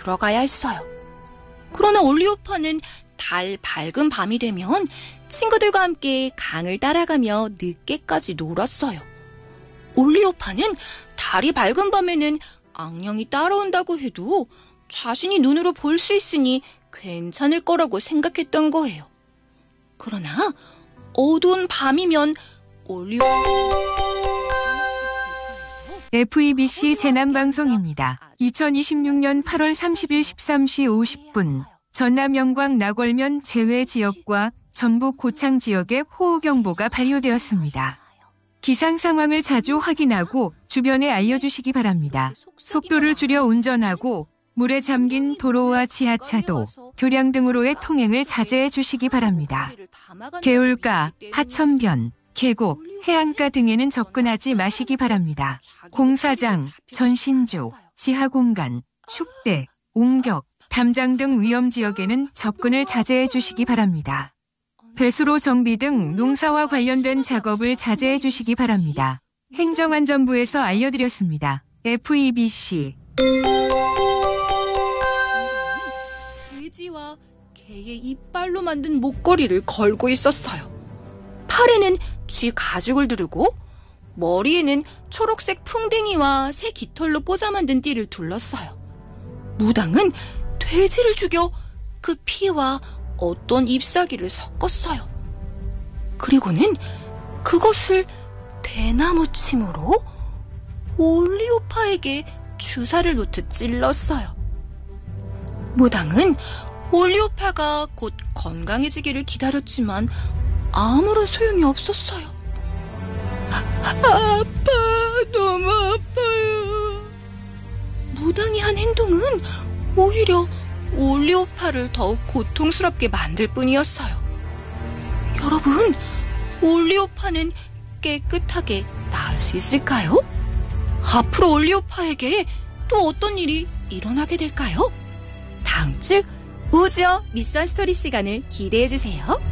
들어가야 했어요. 그러나 올리오파는 달 밝은 밤이 되면 친구들과 함께 강을 따라가며 늦게까지 놀았어요. 올리오파는 달이 밝은 밤에는 악령이 따라온다고 해도 자신이 눈으로 볼 수 있으니 괜찮을 거라고 생각했던 거예요. 그러나 어두운 밤이면 FEBC 재난방송입니다. 2026년 8월 30일 13시 50분 전남 영광 나골면 제외 지역과 전북 고창 지역에 호우경보가 발효되었습니다. 기상 상황을 자주 확인하고 주변에 알려주시기 바랍니다. 속도를 줄여 운전하고 물에 잠긴 도로와 지하차도, 교량 등으로의 통행을 자제해 주시기 바랍니다. 개울가, 하천변, 계곡, 해안가 등에는 접근하지 마시기 바랍니다. 공사장, 전신조, 지하공간, 축대, 옹격, 담장 등 위험지역에는 접근을 자제해 주시기 바랍니다. 배수로 정비 등 농사와 관련된 작업을 자제해 주시기 바랍니다. 행정안전부에서 알려드렸습니다. FEBC 돼지와 개의 이빨로 만든 목걸이를 걸고 있었어요. 팔에는 쥐 가죽을 두르고 머리에는 초록색 풍뎅이와 새 깃털로 꽂아 만든 띠를 둘렀어요. 무당은 돼지를 죽여 그 피와 어떤 잎사귀를 섞었어요. 그리고는 그것을 대나무침으로 올리오파에게 주사를 놓듯 찔렀어요. 무당은 올리오파가 곧 건강해지기를 기다렸지만 아무런 소용이 없었어요. 아파, 너무 아파요. 무당이 한 행동은 오히려 올리오파를 더욱 고통스럽게 만들 뿐이었어요. 여러분, 올리오파는 깨끗하게 나을 수 있을까요? 앞으로 올리오파에게 또 어떤 일이 일어나게 될까요? 다음 주 우주어 미션 스토리 시간을 기대해주세요.